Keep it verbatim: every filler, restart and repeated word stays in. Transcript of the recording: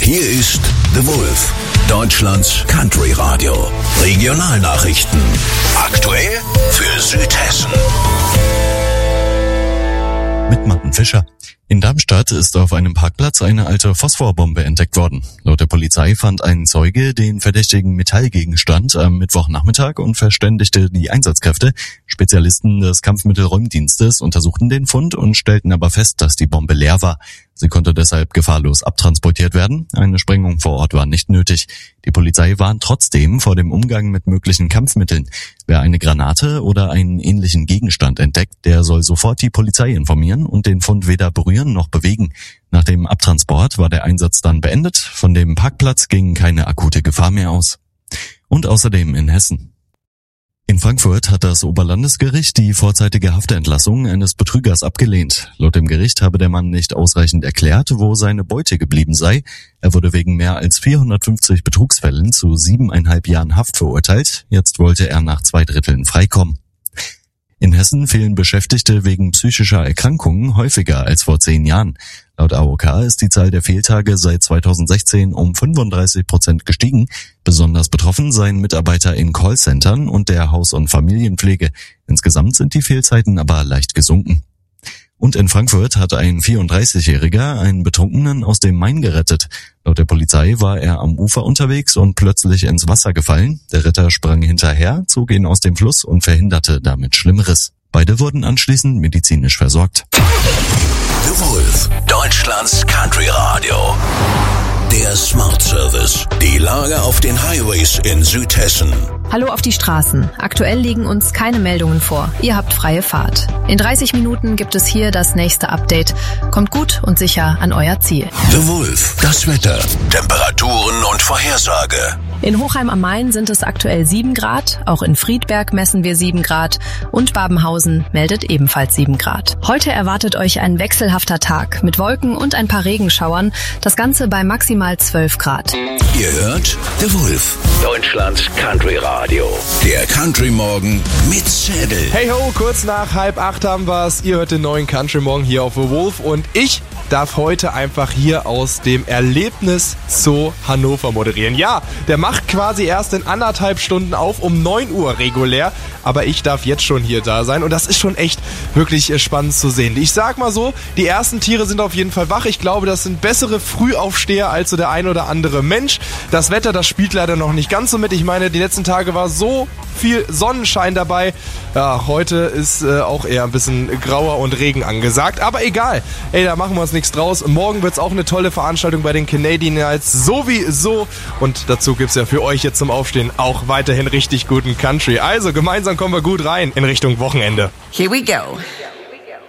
Hier ist The Wolf, Deutschlands Country Radio. Regionalnachrichten. Aktuell für Südhessen. Mit Martin Fischer. In Darmstadt ist auf einem Parkplatz eine alte Phosphorbombe entdeckt worden. Laut der Polizei fand ein Zeuge den verdächtigen Metallgegenstand am Mittwochnachmittag und verständigte die Einsatzkräfte. Spezialisten des Kampfmittelräumdienstes untersuchten den Fund und stellten aber fest, dass die Bombe leer war. Sie konnte deshalb gefahrlos abtransportiert werden. Eine Sprengung vor Ort war nicht nötig. Die Polizei warnt trotzdem vor dem Umgang mit möglichen Kampfmitteln. Wer eine Granate oder einen ähnlichen Gegenstand entdeckt, der soll sofort die Polizei informieren und den Fund weder berühren noch bewegen. Nach dem Abtransport war der Einsatz dann beendet. Von dem Parkplatz ging keine akute Gefahr mehr aus. Und außerdem in Hessen. In Frankfurt hat das Oberlandesgericht die vorzeitige Haftentlassung eines Betrügers abgelehnt. Laut dem Gericht habe der Mann nicht ausreichend erklärt, wo seine Beute geblieben sei. Er wurde wegen mehr als vierhundertfünfzig Betrugsfällen zu siebeneinhalb Jahren Haft verurteilt. Jetzt wollte er nach zwei Dritteln freikommen. In Hessen fehlen Beschäftigte wegen psychischer Erkrankungen häufiger als vor zehn Jahren. Laut A O K ist die Zahl der Fehltage seit zweitausendsechzehn um fünfunddreißig Prozent gestiegen. Besonders betroffen seien Mitarbeiter in Callcentern und der Haus- und Familienpflege. Insgesamt sind die Fehlzeiten aber leicht gesunken. Und in Frankfurt hat ein vierunddreißigjähriger einen Betrunkenen aus dem Main gerettet. Laut der Polizei war er am Ufer unterwegs und plötzlich ins Wasser gefallen. Der Retter sprang hinterher, zog ihn aus dem Fluss und verhinderte damit Schlimmeres. Beide wurden anschließend medizinisch versorgt. The Wolf, Deutschlands Country Radio. Der Smart Service. Die Lage auf den Highways in Südhessen. Hallo auf die Straßen. Aktuell liegen uns keine Meldungen vor. Ihr habt freie Fahrt. In dreißig Minuten gibt es hier das nächste Update. Kommt gut und sicher an euer Ziel. The Wolf, das Wetter, Temperaturen und Vorhersage. In Hochheim am Main sind es aktuell sieben Grad. Auch in Friedberg messen wir sieben Grad. Und Babenhausen meldet ebenfalls sieben Grad. Heute erwartet euch ein wechselhafter Tag mit Wolken und ein paar Regenschauern. Das Ganze bei maximal zwölf Grad. Ihr hört The Wolf, Deutschlands Country Radio. Der Country Morgen mit Zedel. Hey ho, kurz nach halb acht haben wir's. Ihr hört den neuen Country Morgen hier auf The Wolf und ich darf heute einfach hier aus dem Erlebnis Zoo Hannover moderieren. Ja, der macht quasi erst in anderthalb Stunden auf, um neun Uhr regulär. Aber ich darf jetzt schon hier da sein und das ist schon echt wirklich spannend zu sehen. Ich sag mal so, die ersten Tiere sind auf jeden Fall wach. Ich glaube, das sind bessere Frühaufsteher als so der ein oder andere Mensch. Das Wetter, das spielt leider noch nicht ganz so mit. Ich meine, die letzten Tage war so viel Sonnenschein dabei. Ja, heute ist äh, auch eher ein bisschen grauer und Regen angesagt. Aber egal, ey, da machen wir uns nichts draus. Morgen wird's auch eine tolle Veranstaltung bei den Canadian Nights sowieso. Und dazu gibt's ja für euch jetzt zum Aufstehen auch weiterhin richtig guten Country. Also gemeinsam kommen wir gut rein in Richtung Wochenende. Here we go.